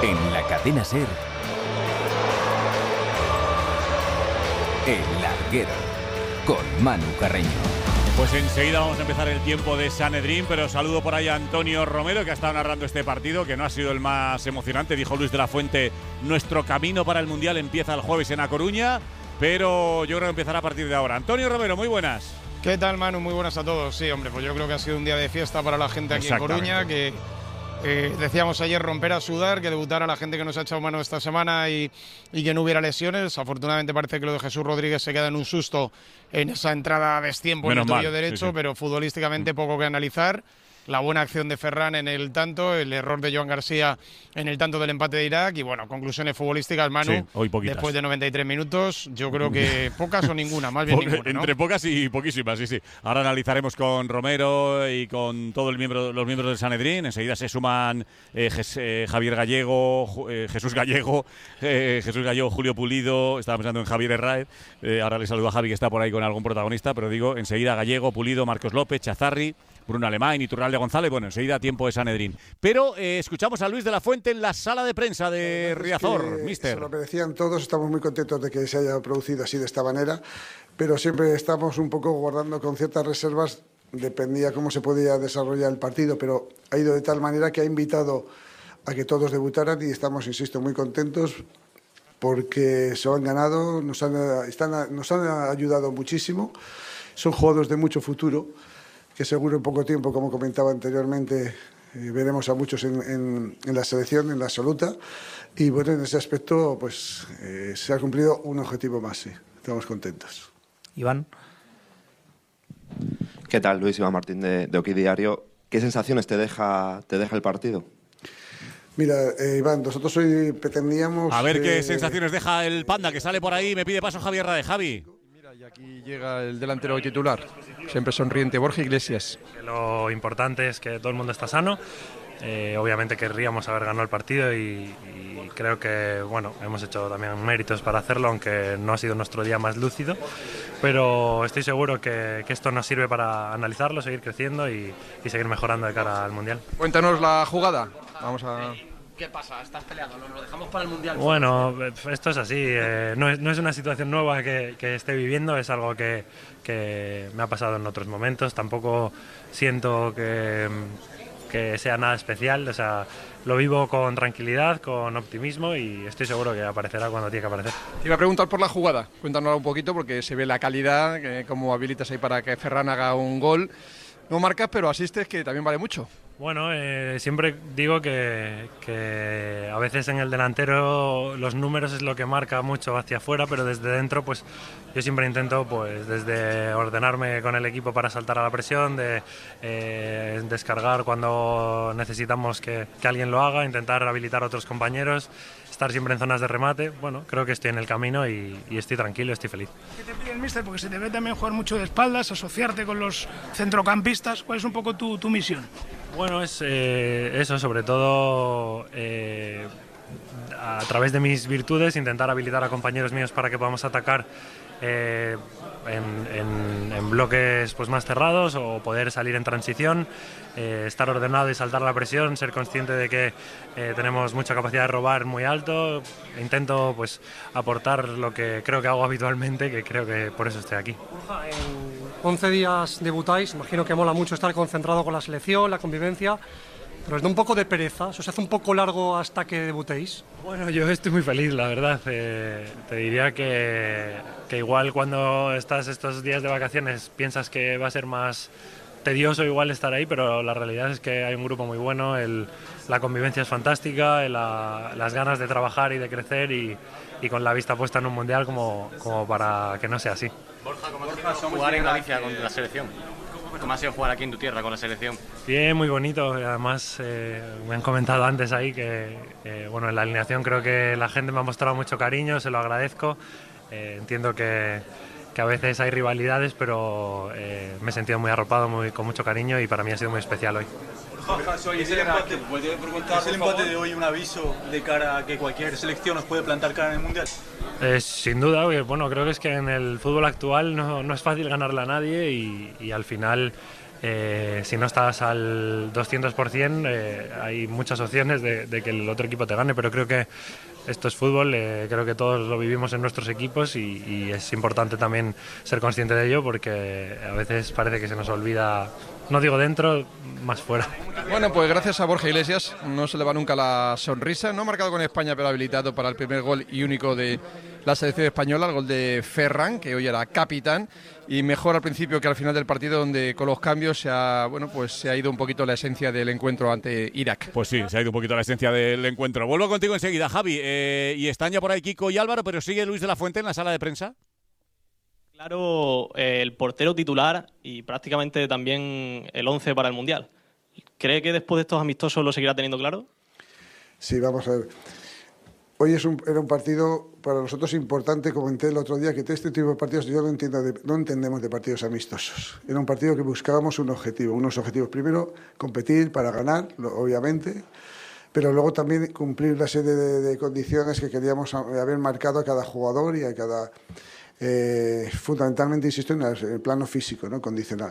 En la cadena SER, El Larguero, con Manu Carreño. Pues enseguida vamos a empezar el tiempo de Sanedrín, pero saludo por ahí a Antonio Romero, que ha estado narrando este partido, que no ha sido el más emocionante. Dijo Luis de la Fuente, nuestro camino para el Mundial empieza el jueves en A Coruña, pero yo creo que empezará a partir de ahora. Antonio Romero, muy buenas. ¿Qué tal, Manu? Muy buenas a todos. Sí, hombre, pues yo creo que ha sido un día de fiesta para la gente aquí en Coruña, que decíamos ayer romper a sudar, que debutara la gente que nos ha echado mano esta semana y que no hubiera lesiones. Afortunadamente parece que lo de Jesús Rodríguez se queda en un susto en esa entrada a destiempo en el tobillo derecho, sí. Pero futbolísticamente poco que analizar. La buena acción de Ferran en el tanto, el error de Joan García en el tanto del empate de Irak y bueno, conclusiones futbolísticas, Manu, sí, hoy después de 93 minutos, yo creo que pocas o ninguna, más bien ninguna, ¿no? Entre pocas y poquísimas, sí. Ahora analizaremos con Romero y con todos los miembros del Sanedrín. Enseguida se suman Javier Gallego, Jesús Gallego, Julio Pulido. Estaba pensando en Javier Herráez. Ahora le saludo a Javi, que está por ahí con algún protagonista, pero digo, enseguida Gallego, Pulido, Marcos López, Chazarri, Bruno Alemán, Iturralde González. Bueno, enseguida tiempo de Sanedrín. Pero escuchamos a Luis de la Fuente en la sala de prensa de Riazor, mister. Se lo merecían todos, estamos muy contentos de que se haya producido así de esta manera, pero siempre estamos un poco guardando con ciertas reservas, dependía cómo se podía desarrollar el partido, pero ha ido de tal manera que ha invitado a que todos debutaran y estamos, insisto, muy contentos porque se lo han ganado, nos han ayudado muchísimo, son jugadores de mucho futuro, que seguro en poco tiempo, como comentaba anteriormente, veremos a muchos en la selección, en la absoluta. Y bueno, en ese aspecto pues se ha cumplido un objetivo más, sí. Estamos contentos. Iván. ¿Qué tal, Luis? Iván Martín de Oki Diario. ¿Qué sensaciones te deja el partido? Mira, Iván, nosotros hoy pretendíamos... A ver qué sensaciones deja el Panda, que sale por ahí. Me pide paso Javier Rade. Javi. Y aquí llega el delantero titular, siempre sonriente, Borja Iglesias. Lo importante es que todo el mundo está sano. Obviamente querríamos haber ganado el partido y creo que bueno, hemos hecho también méritos para hacerlo, aunque no ha sido nuestro día más lúcido. Pero estoy seguro que esto nos sirve para analizarlo, seguir creciendo y seguir mejorando de cara al Mundial. Cuéntanos la jugada. Vamos a... ¿Qué pasa? ¿Estás peleado? ¿Lo dejamos para el Mundial? Bueno, esto es así. No es una situación nueva que esté viviendo, es algo que me ha pasado en otros momentos. Tampoco siento que sea nada especial. O sea, lo vivo con tranquilidad, con optimismo y estoy seguro que aparecerá cuando tiene que aparecer. Te iba a preguntar por la jugada. Cuéntanos un poquito porque se ve la calidad, cómo habilitas ahí para que Ferran haga un gol. No marcas, pero asistes, que también vale mucho. Bueno, siempre digo que a veces en el delantero los números es lo que marca mucho hacia afuera, pero desde dentro pues yo siempre intento pues desde ordenarme con el equipo para saltar a la presión, de descargar cuando necesitamos que alguien lo haga, intentar habilitar a otros compañeros, estar siempre en zonas de remate. Bueno, creo que estoy en el camino y estoy tranquilo, estoy feliz. ¿Qué te pide el míster? Porque se te ve también jugar mucho de espaldas, asociarte con los centrocampistas. ¿Cuál es un poco tu misión? Bueno, es eso, sobre todo a través de mis virtudes, intentar habilitar a compañeros míos para que podamos atacar en bloques pues más cerrados o poder salir en transición, estar ordenado y saltar la presión, ser consciente de que tenemos mucha capacidad de robar muy alto. Intento pues aportar lo que creo que hago habitualmente, que creo que por eso estoy aquí. Borja, en 11 días debutáis, imagino que mola mucho estar concentrado con la selección, la convivencia, pero os da un poco de pereza, ¿se os hace un poco largo hasta que debutéis? Bueno, yo estoy muy feliz, la verdad. Te diría que igual cuando estás estos días de vacaciones piensas que va a ser más tedioso igual estar ahí, pero la realidad es que hay un grupo muy bueno, la convivencia es fantástica, las ganas de trabajar y de crecer y con la vista puesta en un mundial como para que no sea así. Borja, ¿cómo ha sido jugar en Galicia con la selección? ¿Cómo ha sido jugar aquí en tu tierra con la selección? Bien, muy bonito. Además, me han comentado antes ahí que bueno, en la alineación creo que la gente me ha mostrado mucho cariño, se lo agradezco. Entiendo que a veces hay rivalidades, pero me he sentido muy arropado, con mucho cariño y para mí ha sido muy especial hoy. ¿Es el empate de hoy un aviso de cara a que cualquier selección nos puede plantar cara en el Mundial? Sin duda, bueno, creo que es que en el fútbol actual no es fácil ganarle a nadie y al final si no estás al 200%, hay muchas opciones de que el otro equipo te gane, pero creo que esto es fútbol, creo que todos lo vivimos en nuestros equipos y es importante también ser consciente de ello, porque a veces parece que se nos olvida, no digo dentro, más fuera. Bueno, pues gracias a Borja Iglesias, no se le va nunca la sonrisa, no ha marcado con España pero habilitado para el primer gol y único de la selección española, el gol de Ferran, que hoy era capitán, y mejor al principio que al final del partido, donde con los cambios se ha ido un poquito la esencia del encuentro ante Irak. Pues sí, se ha ido un poquito la esencia del encuentro. Vuelvo contigo enseguida, Javi, y están ya por ahí Kiko y Álvaro, pero sigue Luis de la Fuente en la sala de prensa. Claro, el portero titular y prácticamente también el 11 para el Mundial. ¿Cree que después de estos amistosos lo seguirá teniendo claro? Sí, vamos a ver. Hoy era un partido para nosotros importante. Comenté el otro día que este tipo de partidos no entendemos de partidos amistosos. Era un partido que buscábamos unos objetivos. Primero, competir para ganar, obviamente, pero luego también cumplir una serie de condiciones que queríamos haber marcado a cada jugador y a cada... fundamentalmente, insisto, en el plano físico, ¿no? Condicional.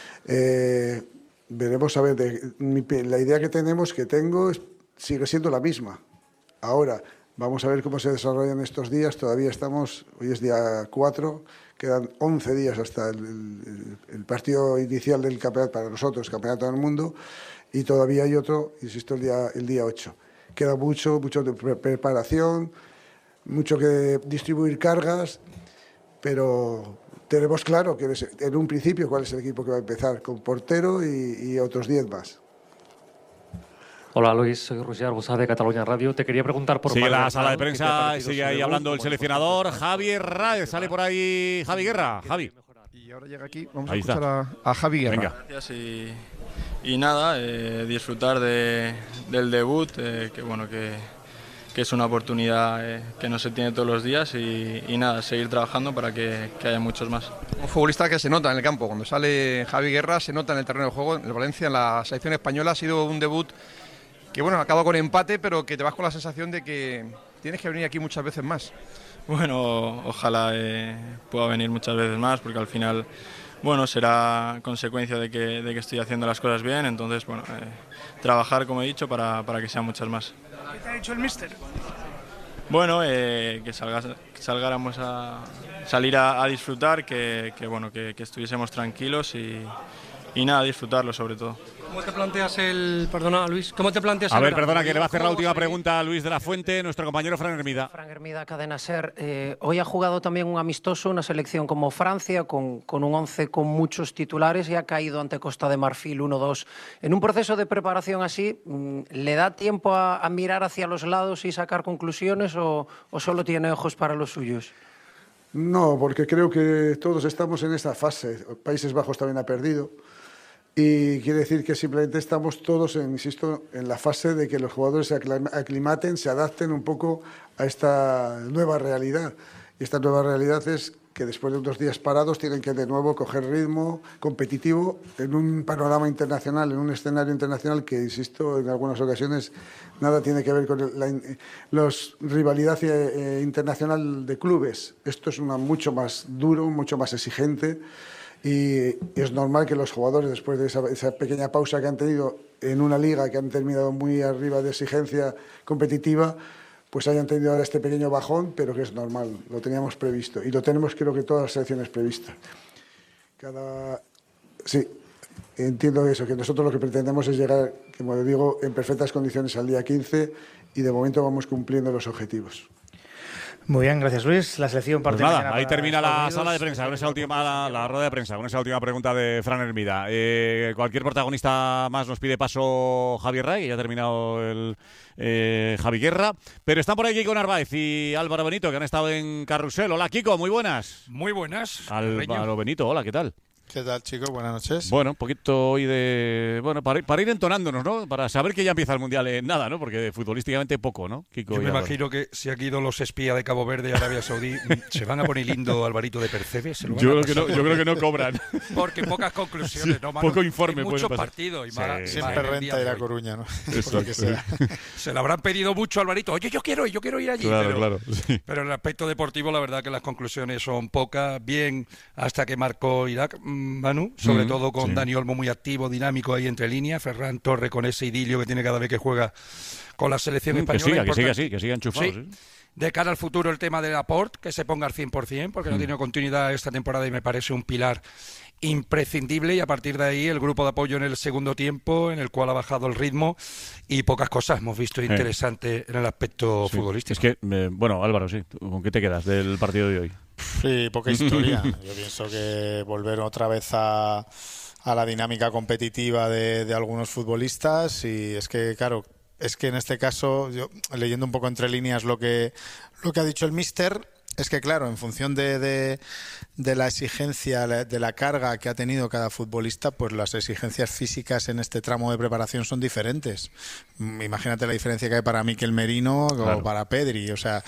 Veremos a ver, la idea que tengo sigue siendo la misma. Ahora, vamos a ver cómo se desarrollan estos días. Todavía hoy es día 4, quedan 11 días hasta el partido inicial del campeonato para nosotros, Campeonato del Mundo, y todavía hay otro, insisto, el día 8. Queda mucho de preparación, mucho que distribuir cargas, pero tenemos claro que en un principio cuál es el equipo que va a empezar, con portero y otros 10 más. Hola Luis, soy Roger Arbusá de Cataluña Radio. Te quería preguntar por... Sigue la sala de prensa, sigue ahí hablando el seleccionador Javi Raez. Sale por ahí Javi Guerra. Javi. Y ahora llega aquí, vamos a escuchar a Javi Guerra. Venga. Gracias y nada, disfrutar del debut, que es una oportunidad que no se tiene todos los días y nada, seguir trabajando para que haya muchos más. Un futbolista que se nota en el campo, cuando sale Javi Guerra se nota en el terreno de juego. En el Valencia, en la selección española, ha sido un debut que acaba con empate, pero que te vas con la sensación de que tienes que venir aquí muchas veces más. Bueno, ojalá pueda venir muchas veces más, porque al final, será consecuencia de que estoy haciendo las cosas bien, entonces, trabajar, como he dicho, para que sean muchas más. ¿Qué te ha dicho el míster? Bueno, que salgáramos a salir a disfrutar, que estuviésemos tranquilos y nada, disfrutarlo sobre todo. ¿Cómo te planteas Perdona, Luis, ¿cómo te planteas A ver, perdona, que le va a hacer la última pregunta a Luis de la Fuente, nuestro compañero Fran Hermida. Fran Hermida, Cadena SER. Hoy ha jugado también un amistoso, una selección como Francia, con un 11 con muchos titulares y ha caído ante Costa de Marfil 1-2. En un proceso de preparación así, ¿le da tiempo a mirar hacia los lados y sacar conclusiones o solo tiene ojos para los suyos? No, porque creo que todos estamos en esa fase. Países Bajos también ha perdido. Y quiere decir que simplemente estamos todos, insisto, en la fase de que los jugadores se aclimaten, se adapten un poco a esta nueva realidad. Y esta nueva realidad es que después de unos días parados tienen que de nuevo coger ritmo competitivo en un panorama internacional, en un escenario internacional que, insisto, en algunas ocasiones nada tiene que ver con la rivalidad internacional de clubes. Esto es mucho más duro, mucho más exigente. Y es normal que los jugadores, después de esa pequeña pausa que han tenido en una liga que han terminado muy arriba de exigencia competitiva, pues hayan tenido ahora este pequeño bajón, pero que es normal, lo teníamos previsto. Y lo tenemos, creo que todas las selecciones previstas. Sí, entiendo eso, que nosotros lo que pretendemos es llegar, como digo, en perfectas condiciones al día 15 y de momento vamos cumpliendo los objetivos. Muy bien, gracias Luis. La selección parte mañana. Ahí termina la sala de prensa con esa última, la rueda de prensa, con esa última pregunta de Fran Hermida. Cualquier protagonista más nos pide paso Javier Ray, que ya ha terminado el Javi Guerra. Pero están por aquí Kiko Narváez y Álvaro Benito, que han estado en Carrusel. Hola Kiko, muy buenas. Muy buenas. Álvaro Benito, hola, ¿qué tal? ¿Qué tal, chicos? Buenas noches. Bueno, un poquito hoy de... Bueno, para ir entonándonos, ¿no? Para saber que ya empieza el Mundial en nada, ¿no? Porque futbolísticamente poco, ¿no? Kiko. Yo me imagino que si aquí ido los espías de Cabo Verde y Arabia Saudí, ¿se van a poner lindo Alvarito de Percebes? Yo creo que no cobran. Porque pocas conclusiones, sí, ¿no, Manu? Poco informe. Muchos partidos. Siempre renta ir a Coruña, ¿no? Eso, que sea. Se le habrán pedido mucho a Alvarito. Oye, yo quiero ir allí. Claro, sí. Pero en el aspecto deportivo, la verdad que las conclusiones son pocas. Bien, hasta que marcó Irak. Manu, sobre Mm, todo con sí. Dani Olmo muy activo, dinámico ahí entre líneas, Ferran Torres con ese idilio que tiene cada vez que juega con la selección española. Que siga enchufado. Sí. De cara al futuro, el tema de Laporte, que se ponga al 100%, porque no tiene continuidad esta temporada y me parece un pilar imprescindible, y a partir de ahí el grupo de apoyo en el segundo tiempo, en el cual ha bajado el ritmo y pocas cosas hemos visto interesantes en el aspecto futbolístico. Es que, bueno, Álvaro, sí, ¿con qué te quedas del partido de hoy? Sí, poca historia. Yo pienso que volver otra vez a la dinámica competitiva de algunos futbolistas, y es que, claro, es que en este caso, yo leyendo un poco entre líneas lo que ha dicho el míster, es que claro, en función de la exigencia, de la carga que ha tenido cada futbolista, pues las exigencias físicas en este tramo de preparación son diferentes. Imagínate la diferencia que hay para Mikel Merino o para Pedri, o sea,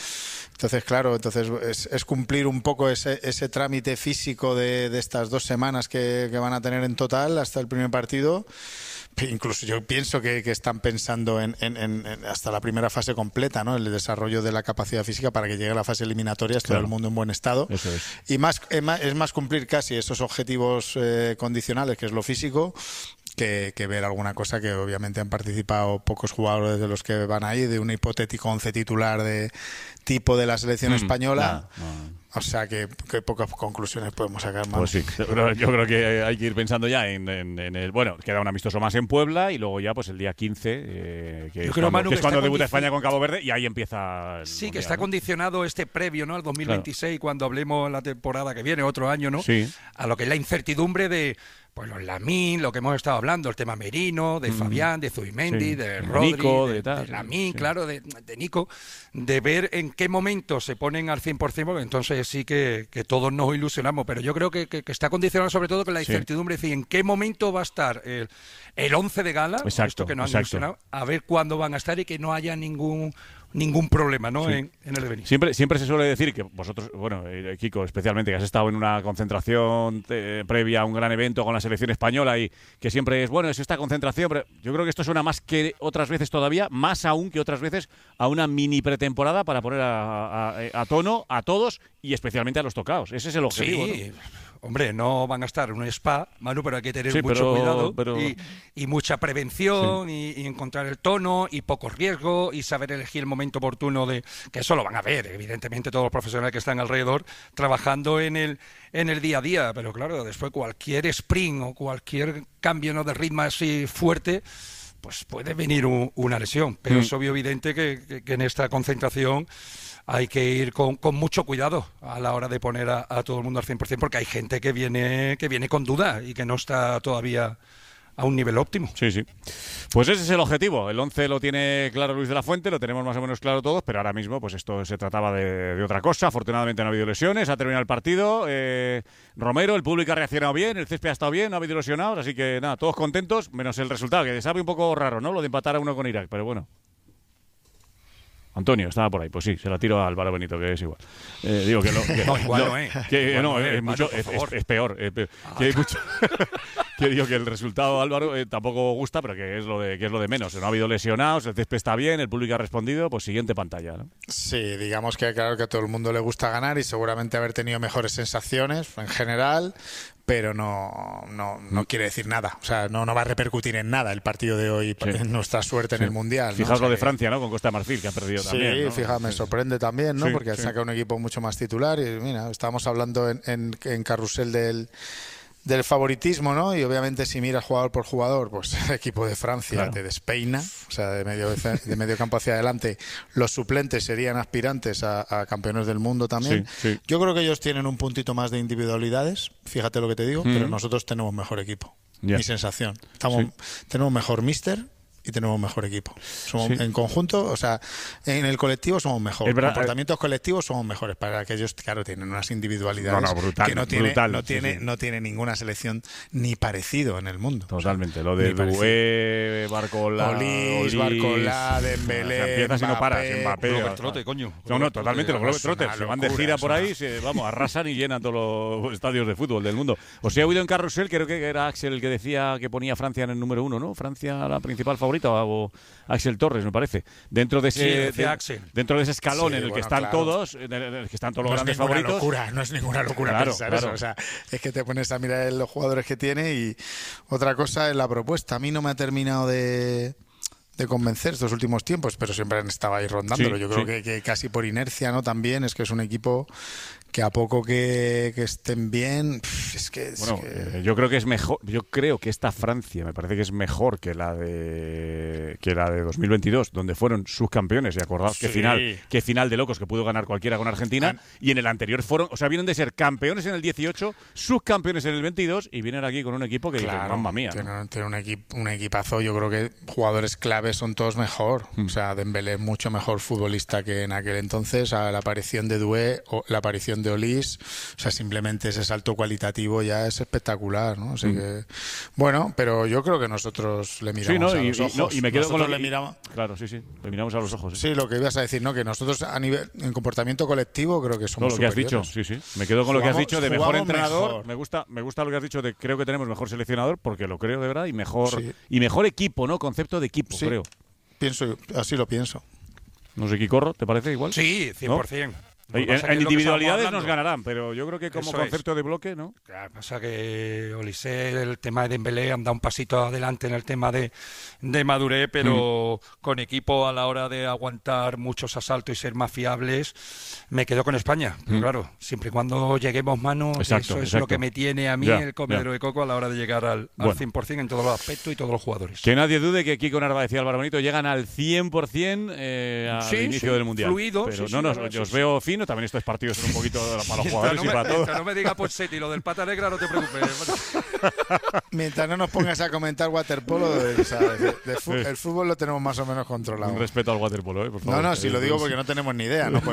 entonces es cumplir un poco ese trámite físico de estas 2 semanas que van a tener en total hasta el primer partido. Incluso yo pienso que están pensando en hasta la primera fase completa, ¿no? El desarrollo de la capacidad física para que llegue a la fase eliminatoria, todo el mundo en buen estado. Eso es. Y es más cumplir casi esos objetivos condicionales, que es lo físico, que ver alguna cosa que obviamente han participado pocos jugadores de los que van ahí, de un hipotético 11 titular de tipo de la selección española. O sea que pocas conclusiones podemos sacar más. Pues sí, yo creo que hay que ir pensando ya en el... Bueno, queda un amistoso más en Puebla y luego ya pues el día 15, que es cuando debuta España con Cabo Verde, y ahí empieza el Sí, mundial, que está condicionado este previo, ¿no? Al 2026, cuando hablemos la temporada que viene, otro año, ¿no? Sí. A lo que es la incertidumbre de... Pues los Lamín, lo que hemos estado hablando, el tema Merino, de Fabián, de Zubimendi, de Rodri, Nico, de Lamín, claro, de Nico, de ver en qué momento se ponen al 100%, porque entonces sí que todos nos ilusionamos, pero yo creo que está condicionado sobre todo con la incertidumbre, es decir, en qué momento va a estar el 11 de gala, esto que nos han ilusionado, a ver cuándo van a estar y que no haya ningún problema, ¿no? En el devenir. Siempre se suele decir que vosotros, bueno, Kiko especialmente, que has estado en una concentración previa a un gran evento con la selección española, y que siempre es esta concentración, pero yo creo que esto suena más que otras veces todavía, más aún que otras veces, a una mini pretemporada para poner a tono a todos y especialmente a los tocados. Ese es el objetivo. Sí. ¿No? Hombre, no van a estar en un spa, Manu, pero hay que tener mucho cuidado y mucha prevención y encontrar el tono y poco riesgo y saber elegir el momento oportuno que eso lo van a ver, evidentemente, todos los profesionales que están alrededor trabajando en el día a día, pero claro, después cualquier sprint o cualquier cambio de ritmo así fuerte, pues puede venir una lesión, pero es obvio, evidente que en esta concentración hay que ir con mucho cuidado a la hora de poner a todo el mundo al 100%, porque hay gente que viene con duda y que no está todavía a un nivel óptimo. Sí. Pues ese es el objetivo. El 11 lo tiene claro Luis de la Fuente, lo tenemos más o menos claro todos, pero ahora mismo pues esto se trataba de otra cosa. Afortunadamente no ha habido lesiones, ha terminado el partido. Romero, el público ha reaccionado bien, el césped ha estado bien, no ha habido lesionados, así que nada, todos contentos, menos el resultado, que sabe un poco raro, ¿no? Lo de empatar a 1 con Irak, pero bueno. Antonio estaba por ahí, pues sí, se la tiro a Álvaro Benito, que es igual. Digo que no, igual no es. Es peor. Que hay mucho. Que digo que el resultado, Álvaro, tampoco gusta, pero que es lo de menos. No ha habido lesionados, el césped está bien, el público ha respondido, pues siguiente pantalla, ¿no? Sí, digamos que claro que a todo el mundo le gusta ganar y seguramente haber tenido mejores sensaciones en general, pero no quiere decir nada. O sea, no va a repercutir en nada el partido de hoy en nuestra suerte en el Mundial, ¿no? Fijaos lo de Francia, ¿no? Con Costa de Marfil, que ha perdido también, ¿no? Fíjate, me sorprende también, ¿no? Porque ha sacado un equipo mucho más titular y mira, estábamos hablando en Carrusel del favoritismo, ¿no? Y obviamente si miras jugador por jugador, pues el equipo de Francia te despeina, o sea, de medio campo hacia adelante. Los suplentes serían aspirantes a campeones del mundo también. Sí. Yo creo que ellos tienen un puntito más de individualidades, fíjate lo que te digo, pero nosotros tenemos mejor equipo. Mi sensación. Tenemos mejor míster y tenemos mejor equipo. En conjunto, o sea, en el colectivo somos mejores. Comportamientos colectivos somos mejores. Para aquellos, claro, tienen unas individualidades brutal, que no tiene ninguna selección ni parecido en el mundo. Totalmente. Lo de Doué, Barcola, Olís, Barcola, Dembélé, empiezas y no paras, Mbappé. Globetrotter, coño. No, totalmente, los Globetrotters. Se van de gira por ahí, arrasan y llenan todos los estadios de fútbol del mundo. Os he oído en Carrusel, creo que era Axel el que decía que ponía a Francia en el número 1, ¿no? Francia la principal favorita. favorito, o Axel Torres, me parece. Dentro de ese, dentro de ese escalón en el que están todos, en el que están todos los grandes favoritos. No es ninguna locura pensar eso. O sea, es que te pones a mirar los jugadores que tiene y otra cosa es la propuesta. A mí no me ha terminado de convencer estos últimos tiempos, pero siempre han estado ahí rondándolo. Yo creo que casi por inercia, ¿no? También es que es un equipo que a poco que estén bien, yo creo que es mejor. Yo creo que esta Francia me parece que es mejor que la de 2022, donde fueron subcampeones. Y acordaos que final de locos que pudo ganar cualquiera con Argentina. Y en el anterior vienen de ser campeones en el 18, subcampeones en el 22 y vienen aquí con un equipo que dice, mamma mía, ¿no? Tiene un equipazo. Yo creo que jugadores claves son todos mejor. O sea, Dembélé es mucho mejor futbolista que en aquel entonces. A la aparición de Doué o la aparición de Olís, o sea, simplemente ese salto cualitativo ya es espectacular, ¿no? Así que, bueno, pero yo creo que nosotros le miramos a los ojos. Y me quedo con lo que miramos. Claro, le miramos a los ojos. Sí, lo que ibas a decir, ¿no? Que nosotros a nivel en comportamiento colectivo creo que somos lo que has dicho, me quedo con lo que has dicho de mejor entrenador. Mejor. Me gusta lo que has dicho de creo que tenemos mejor seleccionador, porque lo creo de verdad, y mejor equipo, ¿no? Concepto de equipo, creo. Así lo pienso. No sé, Quicorro, ¿te parece igual? Sí, 100%. ¿No? En individualidades nos ganarán, pero yo creo que como concepto de bloque, ¿no? Claro, pasa que Olise, el tema de Dembélé, han dado un pasito adelante en el tema de madurez, pero con equipo a la hora de aguantar muchos asaltos y ser más fiables, me quedo con España. Pero claro, siempre y cuando lleguemos, Manu, eso es lo que me tiene a mí el comedero de coco a la hora de llegar al 100% en todos los aspectos y todos los jugadores. Que nadie dude que Kiko Narváez y Álvaro Benito llegan al 100% al inicio del Mundial. Fluido, pero yo os veo fino. También estos partidos son un poquito para los jugadores y para todos. No me diga Pochetti, lo del pata negra no te preocupes. Mientras no nos pongas a comentar waterpolo, el fútbol lo tenemos más o menos controlado. Un respeto al waterpolo, por favor. No, si lo digo porque no tenemos ni idea. No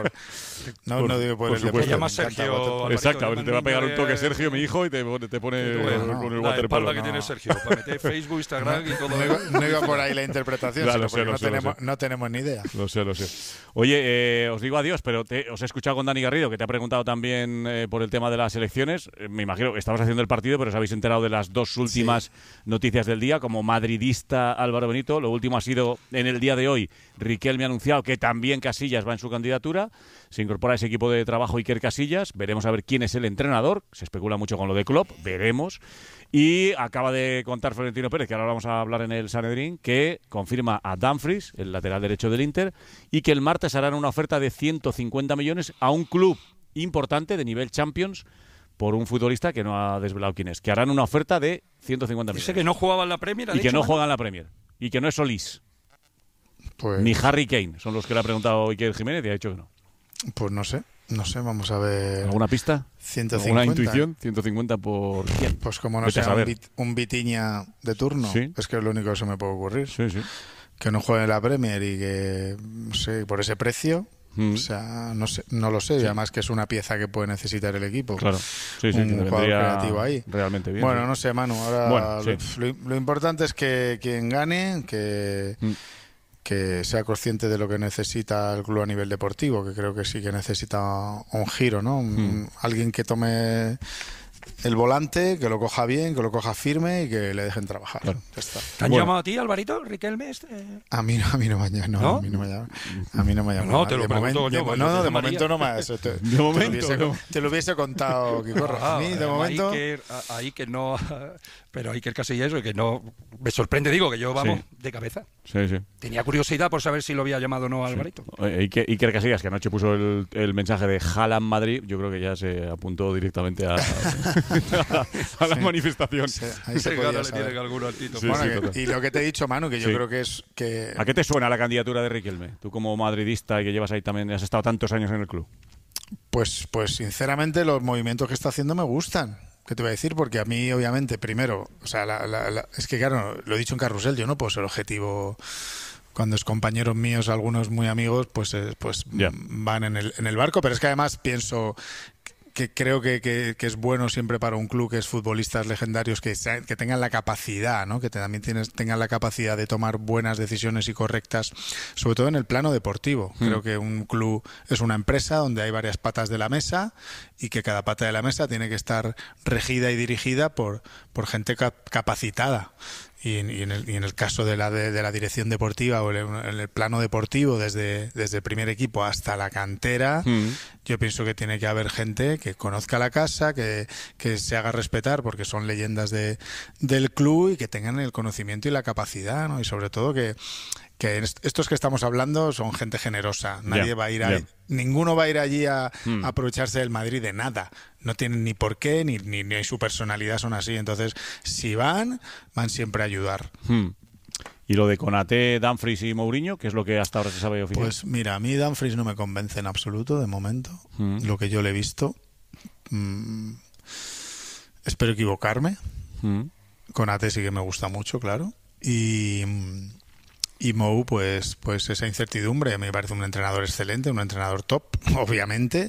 digo por el deporte. Llama Sergio. Exacto, a ver, te va a pegar un toque Sergio, mi hijo, y te pone con el waterpolo. La que tiene Sergio, para meter Facebook, Instagram y todo. No iba por ahí la interpretación, sino porque no tenemos ni idea. Lo sé. Oye, os digo adiós, pero os he escuchado con Dani Garrido, que te ha preguntado también por el tema de las elecciones. Me imagino que estabas haciendo el partido, pero os habéis enterado de las dos últimas noticias del día. Como madridista, Álvaro Benito, lo último ha sido en el día de hoy. Riquelme ha anunciado que también Casillas va en su candidatura. Se incorpora a ese equipo de trabajo Iker Casillas. Veremos a ver quién es el entrenador. Se especula mucho con lo de Klopp. Veremos. Y acaba de contar Florentino Pérez, que ahora vamos a hablar en el Sanedrín, que confirma a Dumfries, el lateral derecho del Inter, y que el martes harán una oferta de 150 millones a un club importante de nivel Champions por un futbolista que no ha desvelado quién es. Que harán una oferta de 150 millones. Dice que no jugaba en la Premier. Y que no juega en la Premier. Y que no es Solís. Ni Harry Kane. Son los que le ha preguntado Iker Jiménez y ha dicho que no. Pues no sé, vamos a ver. ¿Alguna pista? 150. ¿Alguna intuición? 150 por quién. Pues como no sea un Vitinha de turno, es que es lo único que se me puede ocurrir. Sí. Que no juegue en la Premier y que, no sé, por ese precio, o sea, no lo sé. Y además que es una pieza que puede necesitar el equipo. Claro. Un jugador creativo ahí. Realmente bien. Bueno, no sé, Manu, ahora lo importante es que quien gane, que sea consciente de lo que necesita el club a nivel deportivo, que creo que sí que necesita un giro, ¿no? Alguien que tome el volante, que lo coja bien, que lo coja firme y que le dejen trabajar. Claro. Ya está. ¿Te han llamado a ti, Alvarito, Riquelme? A mí no me han llamado. A mí no me ha llamado. No, te lo pregunto yo. No, de momento no me te lo hubiese contado, Quicorro. A mí, de momento... Ahí que no... Pero Iker Casillas, que no... Me sorprende, digo, que yo vamos de cabeza. Sí. Tenía curiosidad por saber si lo había llamado o no a Alvarito. Iker Casillas, que anoche puso el mensaje de Haaland Madrid, yo creo que ya se apuntó directamente a la manifestación. Sí, ahí se podía saber. Y lo que te he dicho, Manu, que yo creo que es que... ¿A qué te suena la candidatura de Riquelme? Tú como madridista y que llevas ahí también, has estado tantos años en el club. Pues sinceramente los movimientos que está haciendo me gustan. ¿Qué te voy a decir? Porque a mí, obviamente, primero, o sea, es que claro, lo he dicho en Carrusel, yo no puedo ser objetivo cuando es compañeros míos, algunos muy amigos, pues van en el barco, pero es que además pienso que creo que es bueno siempre para un club que es futbolistas legendarios que tengan la capacidad, ¿no? Que también tengan la capacidad de tomar buenas decisiones y correctas, sobre todo en el plano deportivo. Creo que un club es una empresa donde hay varias patas de la mesa y que cada pata de la mesa tiene que estar regida y dirigida por gente capacitada. y en el caso de la dirección deportiva o en el plano deportivo, desde el primer equipo hasta la cantera, yo pienso que tiene que haber gente que conozca la casa, que se haga respetar porque son leyendas del club y que tengan el conocimiento y la capacidad, ¿no? Y sobre todo que estos que estamos hablando son gente generosa. Nadie va a ir ninguno va a ir allí a aprovecharse del Madrid de nada. No tienen ni por qué, ni su personalidad son así. Entonces, si van siempre a ayudar. ¿Y lo de Konaté, Dumfries y Mourinho, qué es lo que hasta ahora se sabe oficial? Pues mira, a mí Dumfries no me convence en absoluto, de momento. Lo que yo le he visto. Espero equivocarme. Konaté sí que me gusta mucho, claro. Y Mou, pues esa incertidumbre. Me parece un entrenador excelente, un entrenador top, obviamente.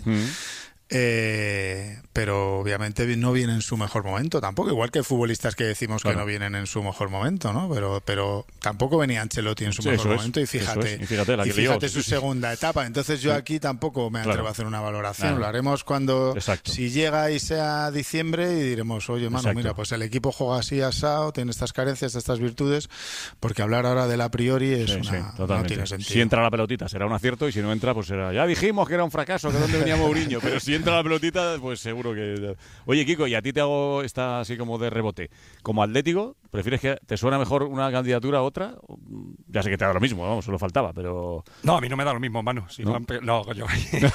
Pero obviamente no viene en su mejor momento tampoco, igual que futbolistas que decimos que no vienen en su mejor momento, ¿no? Pero tampoco venía Ancelotti en su mejor momento y fíjate su segunda etapa. Entonces yo aquí tampoco me atrevo a hacer una valoración. Lo haremos cuando si llega y sea diciembre y diremos, oye, Manu, mira, pues el equipo juega así asado, tiene estas carencias, estas virtudes, porque hablar ahora del a priori es no tiene sentido. Si entra la pelotita será un acierto y si no entra pues será, ya dijimos que era un fracaso, que dónde venía Mourinho, pero si entra la pelotita, pues seguro que... Oye, Kiko, y a ti te hago esta así como de rebote. Como Atlético, ¿prefieres que te suena mejor una candidatura a otra? Ya sé que te da lo mismo, vamos, solo faltaba, pero... No, a mí no me da lo mismo, Manu. Si ¿No? Yo...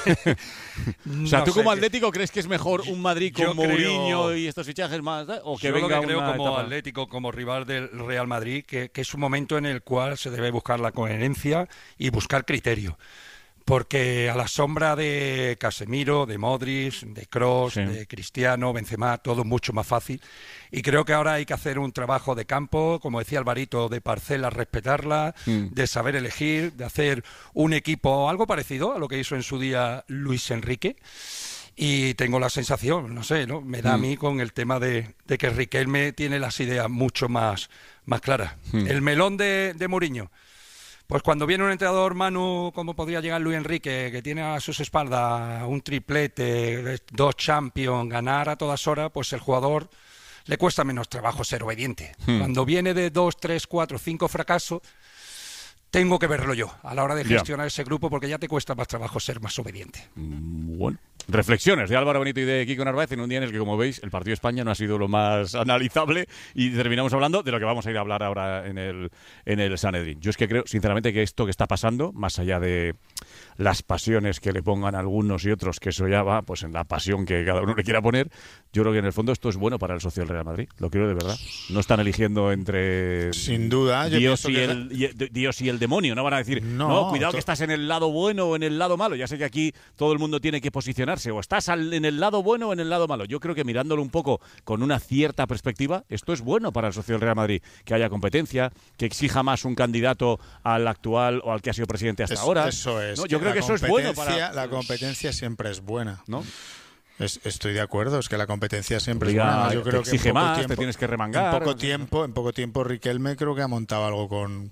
O sea, ¿tú como Atlético crees que es mejor un Madrid con Mourinho y estos fichajes más? ¿O que venga creo una como etapa? Atlético, como rival del Real Madrid, que es un momento en el cual se debe buscar la coherencia y buscar criterio. Porque a la sombra de Casemiro, de Modric, de Kroos, de Cristiano, Benzema, todo mucho más fácil. Y creo que ahora hay que hacer un trabajo de campo, como decía Alvarito, de parcelas, respetarla, de saber elegir, de hacer un equipo algo parecido a lo que hizo en su día Luis Enrique. Y tengo la sensación, no sé, ¿no? Me da a mí con el tema de que Riquelme tiene las ideas mucho más claras. El melón de Mourinho. Pues cuando viene un entrenador, Manu, como podría llegar Luis Enrique, que tiene a sus espaldas un triplete, 2 Champions, ganar a todas horas, pues el jugador le cuesta menos trabajo ser obediente. Cuando viene de 2, 3, 4, 5 fracasos, tengo que verlo yo a la hora de gestionar ese grupo, porque ya te cuesta más trabajo ser más obediente. Bueno. Reflexiones de Álvaro Benito y de Kiko Narváez en un día en el que, como veis, el partido de España no ha sido lo más analizable y terminamos hablando de lo que vamos a ir a hablar ahora en el Sanedrín. Yo es que creo, sinceramente, que esto que está pasando, más allá de las pasiones que le pongan algunos y otros, que eso ya va pues en la pasión que cada uno le quiera poner, yo creo que en el fondo esto es bueno para el socio del Real Madrid. Lo creo de verdad. No están eligiendo entre sin duda Dios y el demonio. No van a decir, no, cuidado que estás en el lado bueno o en el lado malo. Ya sé que aquí todo el mundo tiene que posicionarse. O estás en el lado bueno o en el lado malo. Yo creo que mirándolo un poco con una cierta perspectiva, esto es bueno para el socio del Real Madrid. Que haya competencia, que exija más un candidato al actual o al que ha sido presidente hasta ahora. Eso es. ¿No? Yo creo que eso es bueno para... La competencia siempre es buena, ¿no? Estoy de acuerdo, es que la competencia siempre es buena. Yo creo que exige más, te tienes que remangar. En poco tiempo Riquelme creo que ha montado algo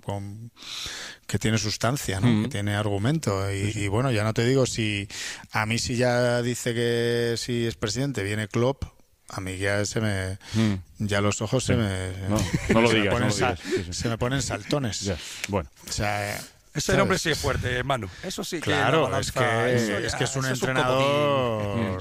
que tiene sustancia, ¿no? Que tiene argumento. Y bueno, ya no te digo si ya dice que si es presidente viene Klopp, a mí ya ya los ojos se me ponen saltones. Bueno, o sea, ese hombre sí es fuerte, Manu. Eso sí que claro, es que es un entrenador.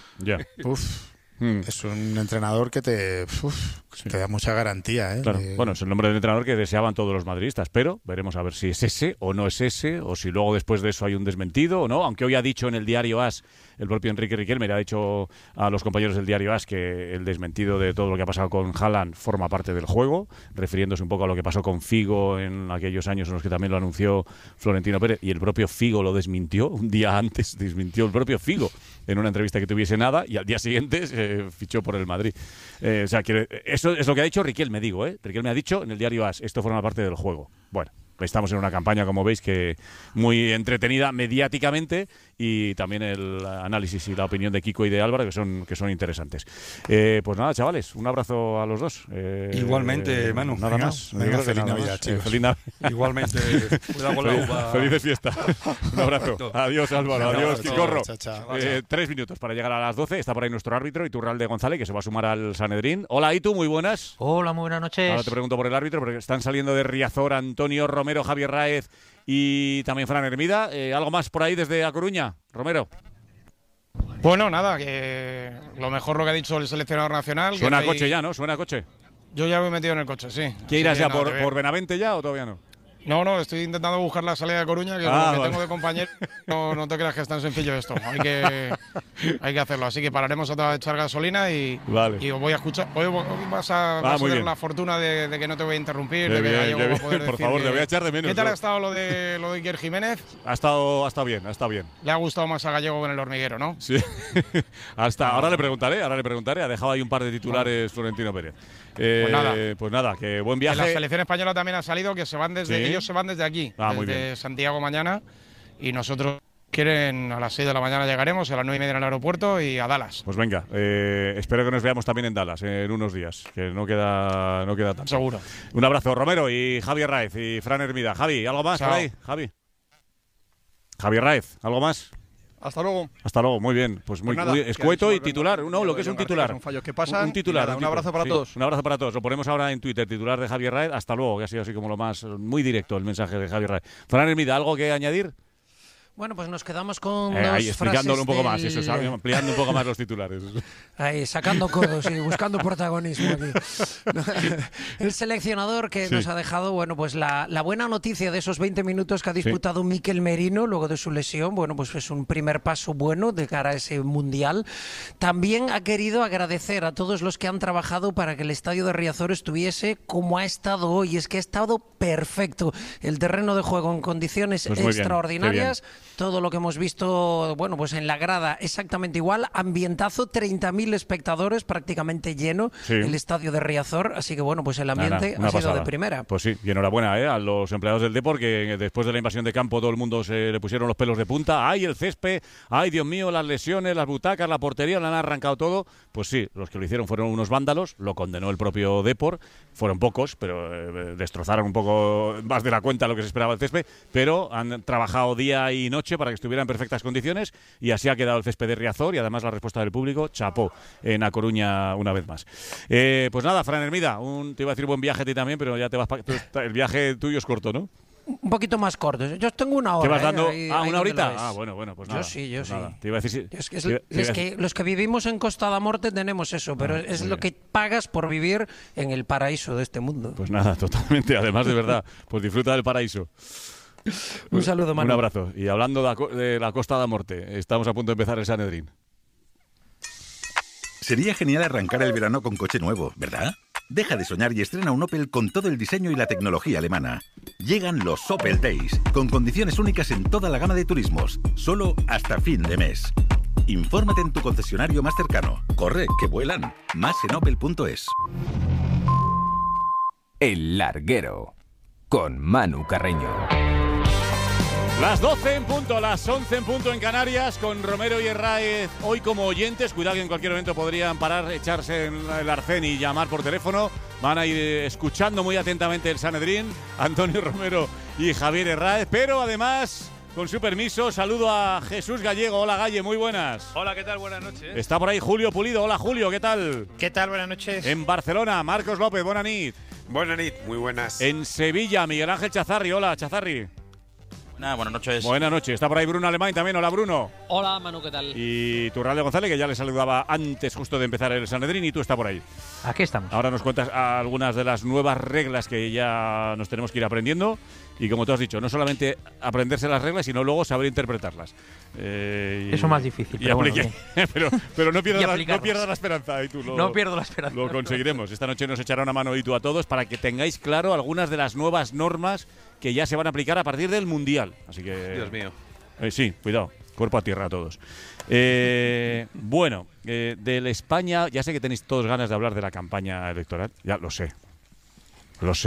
Es un entrenador que te da mucha garantía, ¿eh? Claro. Bueno, es el nombre del entrenador que deseaban todos los madridistas, pero veremos a ver si es ese o no es ese, o si luego después de eso hay un desmentido o no, aunque hoy ha dicho en el diario AS, el propio Enrique Riquelme le ha dicho a los compañeros del diario AS que el desmentido de todo lo que ha pasado con Haaland forma parte del juego, refiriéndose un poco a lo que pasó con Figo en aquellos años en los que también lo anunció Florentino Pérez, y el propio Figo lo desmintió, un día antes desmintió el propio Figo en una entrevista que tuviese nada, y al día siguiente se fichó por el Madrid. O sea, que eso es lo que ha dicho Riquelme, digo, Riquelme ha dicho en el diario AS, esto forma parte del juego. Bueno, estamos en una campaña, como veis, que muy entretenida mediáticamente, y también el análisis y la opinión de Kiko y de Álvaro, que son interesantes. Pues nada, chavales, un abrazo a los dos. Igualmente, Manu. Nada más. Venga, feliz Navidad, chicos. Feliz Navidad. Igualmente, cuidado con la uva. Felices fiestas. Un abrazo. Adiós, Álvaro. Adiós, Quicorro. Chao. 3 minutos para llegar a las 12. Está por ahí nuestro árbitro, Iturralde González, que se va a sumar al Sanedrín. Hola, Itu, muy buenas. Hola, muy buenas noches. Ahora te pregunto por el árbitro, porque están saliendo de Riazor Antonio Romero, Javier Raez y también Fran Hermida. ¿Algo más por ahí desde A Coruña, Romero? Bueno, nada, que lo mejor lo que ha dicho el seleccionador nacional. Suena que coche ya, ¿no? Suena coche. Yo ya me he metido en el coche, sí. ¿Qué irás ya por Benavente ya o todavía no? No, estoy intentando buscar la salida de Coruña, que lo que tengo de compañero, no te creas que es tan sencillo esto. Hay que hacerlo. Así que pararemos a echar gasolina y os voy a escuchar. Hoy vas a tener la fortuna de que no te voy a interrumpir, de que Gallego va a poder decir. Por favor, te voy a echar de menos. ¿Qué tal ha estado lo de Iker Jiménez? Ha estado bien. Le ha gustado más a Gallego con el hormiguero, ¿no? Sí. Ahora le preguntaré. Ha dejado ahí un par de titulares Florentino Pérez. Pues nada, que buen viaje. En la selección española también ha salido que ellos se van desde aquí, desde Santiago mañana, y nosotros a las 6 de la mañana llegaremos, a las 9:30 en el aeropuerto y a Dallas. Pues venga, espero que nos veamos también en Dallas en unos días, que no queda tanto. Seguro. Un abrazo, Romero y Javier Raez y Fran Hermida. Javi, ¿algo más por ahí? Javier Raez, ¿algo más? Hasta luego. Hasta luego, muy bien. Pues muy escueto y titular. No, lo que es un titular. ¿Qué pasa? Un titular. Un abrazo para todos. Un abrazo para todos. Lo ponemos ahora en Twitter, titular de Javier Raez. Hasta luego, que ha sido así como lo más muy directo el mensaje de Javier Raez. Fran Hermida, ¿algo que añadir? Bueno, pues nos quedamos con ahí explicándolo un poco más, eso, ¿sabes? Ampliando un poco más los titulares. Ahí, sacando codos y buscando protagonismo aquí. El seleccionador que nos ha dejado, bueno, pues la buena noticia de esos 20 minutos que ha disputado Mikel Merino luego de su lesión, bueno, pues es un primer paso bueno de cara a ese Mundial. También ha querido agradecer a todos los que han trabajado para que el estadio de Riazor estuviese como ha estado hoy. Es que ha estado perfecto. El terreno de juego en condiciones extraordinarias. Todo lo que hemos visto, bueno, pues en la grada exactamente igual, ambientazo, 30.000 espectadores, prácticamente lleno el estadio de Riazor, así que bueno, pues el ambiente ha sido de primera. Pues sí, y enhorabuena a los empleados del Depor, que después de la invasión de campo todo el mundo se le pusieron los pelos de punta. ¡Ay, el césped! ¡Ay, Dios mío, las lesiones, las butacas, la portería, le han arrancado todo! Pues sí, los que lo hicieron fueron unos vándalos, lo condenó el propio Depor, fueron pocos, pero destrozaron un poco más de la cuenta lo que se esperaba del césped, pero han trabajado día y noche para que estuviera en perfectas condiciones, y así ha quedado el césped de Riazor, y además la respuesta del público, chapó en A Coruña una vez más. Pues nada, Fran Hermida, te iba a decir buen viaje a ti también, pero ya te vas el viaje tuyo es corto, ¿no? Un poquito más corto. Yo tengo una hora. ¿Te vas dando una horita? Bueno, pues nada. Yo sí. Nada. Te iba a decir, es que los que vivimos en Costa da Morte tenemos eso, pero es lo que pagas por vivir en el paraíso de este mundo. Pues nada, totalmente. Además, de verdad, pues disfruta del paraíso. Un saludo, Manu. Un abrazo. Y hablando de la Costa da Morte, estamos a punto de empezar el Sanedrín. Sería genial arrancar el verano con coche nuevo, ¿verdad? Deja de soñar y estrena un Opel con todo el diseño y la tecnología alemana. Llegan los Opel Days, con condiciones únicas en toda la gama de turismos, solo hasta fin de mes. Infórmate en tu concesionario más cercano. Corre, que vuelan. Más en opel.es. El Larguero, con Manu Carreño. Las 12 en punto, las 11 en punto en Canarias, con Romero y Herráez hoy como oyentes. Cuidado que en cualquier momento podrían parar, echarse en el arcén y llamar por teléfono. Van a ir escuchando muy atentamente el Sanedrín, Antonio Romero y Javier Herráez. Pero además, con su permiso, saludo a Jesús Gallego. Hola, Galle, muy buenas. Hola, ¿qué tal? Buenas noches. Está por ahí Julio Pulido. Hola, Julio, ¿qué tal? ¿Qué tal? Buenas noches. En Barcelona, Marcos López, buenas nit. Buenas nit, muy buenas. En Sevilla, Miguel Ángel Chazarri. Hola, Chazarri. Buenas noches. Buenas noches. Está por ahí Bruno Alemán también. Hola, Bruno. Hola, Manu, ¿qué tal? Y Iturralde González, que ya le saludaba antes justo de empezar el Sanedrín, y tú está por ahí. Aquí estamos. Ahora nos cuentas algunas de las nuevas reglas que ya nos tenemos que ir aprendiendo. Y como tú has dicho, no solamente aprenderse las reglas, sino luego saber interpretarlas. Eso más difícil. Pero, pero no pierdas la esperanza. No pierdo la esperanza. Lo conseguiremos. Esta noche nos echará una mano Itu a todos para que tengáis claro algunas de las nuevas normas que ya se van a aplicar a partir del Mundial. Así que… Dios mío. Sí, cuidado. Cuerpo a tierra a todos. Bueno, del España… Ya sé que tenéis todos ganas de hablar de la campaña electoral. Ya lo sé.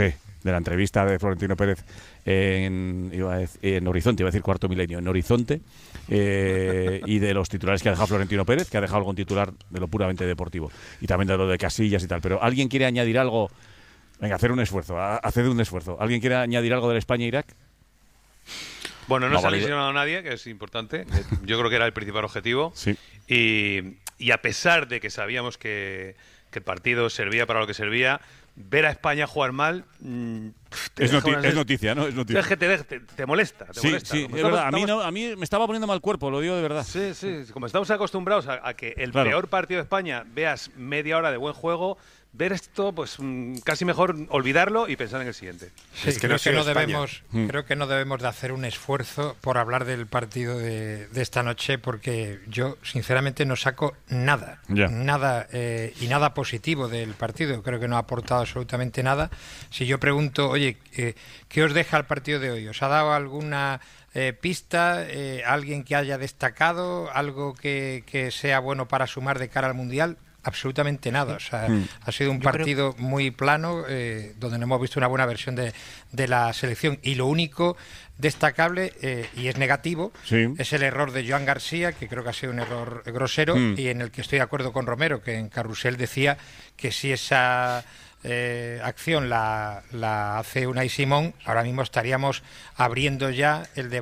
de la entrevista de Florentino Pérez en Horizonte, iba a decir Cuarto Milenio, en Horizonte, y de los titulares que ha dejado Florentino Pérez, que ha dejado algún titular de lo puramente deportivo, y también de lo de Casillas y tal. Pero ¿alguien quiere añadir algo? Venga, haced un esfuerzo. ¿Alguien quiere añadir algo del España-Irak? Bueno, no se ha lesionado a nadie, que es importante. Yo creo que era el principal objetivo. Sí. Y a pesar de que sabíamos que el partido servía para lo que servía, ver a España jugar mal es noticia, ¿no? Es noticia. Es que te molesta. Sí, es verdad. A mí me estaba poniendo mal cuerpo, lo digo de verdad. Sí. Como estamos acostumbrados a que el peor partido de España veas media hora de buen juego, ver esto, pues casi mejor olvidarlo y pensar en el siguiente. Sí, creo que no debemos de hacer un esfuerzo por hablar del partido de esta noche, porque yo sinceramente no saco nada y nada positivo del partido. Creo que no ha aportado absolutamente nada. Si yo pregunto, oye, ¿qué os deja el partido de hoy? ¿Os ha dado alguna pista, alguien que haya destacado, algo que sea bueno para sumar de cara al Mundial? Absolutamente nada. O sea, ha sido un partido muy plano, donde no hemos visto una buena versión de la selección, y lo único destacable, y es negativo, es el error de Joan García, que creo que ha sido un error grosero, y en el que estoy de acuerdo con Romero, que en Carrusel decía que si esa acción la hace Unai Simón, ahora mismo estaríamos abriendo ya el debate